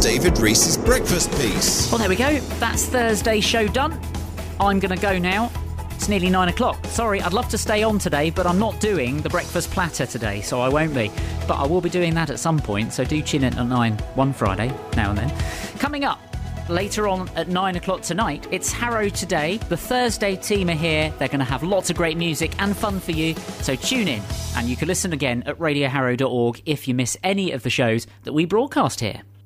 David Reese's breakfast piece. Well, there we go. That's Thursday's show done. I'm going to go now. It's nearly 9 o'clock. Sorry, I'd love to stay on today, but I'm not doing the breakfast platter today, so I won't be. But I will be doing that at some point, so do tune in at 9 one Friday, now and then. Coming up later on at 9 o'clock tonight, it's Harrow Today. The Thursday team are here. They're going to have lots of great music and fun for you, so tune in. And you can listen again at radioharrow.org if you miss any of the shows that we broadcast here.